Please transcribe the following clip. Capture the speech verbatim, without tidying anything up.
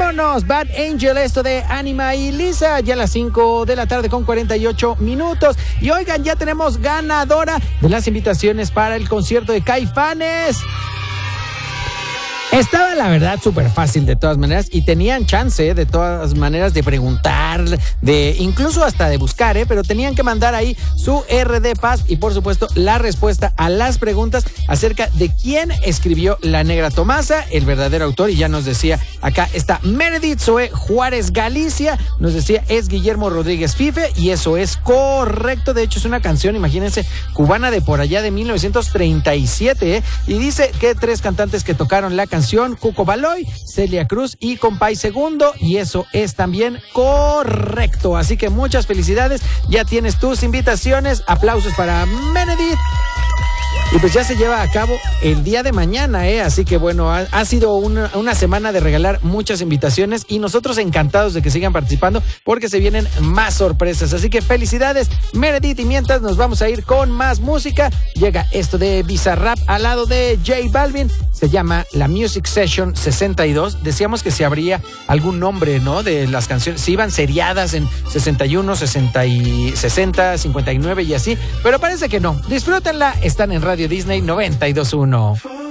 vámonos. Bad Angel, esto de Anima y Lisa, ya a las cinco de la tarde con cuarenta y ocho minutos. Y oigan, ya tenemos ganadora de las invitaciones para el concierto de Caifanes. Estaba, la verdad, súper fácil de todas maneras y tenían chance de todas maneras de preguntar, de incluso hasta de buscar, ¿eh? Pero tenían que mandar ahí su R D Paz y, por supuesto, la respuesta a las preguntas acerca de quién escribió La Negra Tomasa, el verdadero autor. Y ya nos decía, acá está Meredith Zoe Juárez Galicia, nos decía, es Guillermo Rodríguez Fife, y eso es correcto. De hecho, es una canción, imagínense, cubana de por allá de mil novecientos treinta y siete, ¿eh? Y dice que tres cantantes que tocaron la canción, Cuco Baloy, Celia Cruz y Compay Segundo, y eso es también correcto. Así que muchas felicidades, ya tienes tus invitaciones, aplausos para Meredith. Y pues ya se lleva a cabo el día de mañana, ¿eh? Así que bueno, ha, ha sido una, una semana de regalar muchas invitaciones y nosotros encantados de que sigan participando porque se vienen más sorpresas. Así que felicidades, Meredith, y mientras nos vamos a ir con más música, llega esto de Bizarrap al lado de J Balvin. Se llama la Music Session sesenta y dos. Decíamos que si habría algún nombre, ¿no? De las canciones, si iban seriadas en sesenta y uno, sesenta y sesenta, cincuenta y nueve y así, pero parece que no. Disfrútenla, están en Radio Disney noventa y dos punto uno.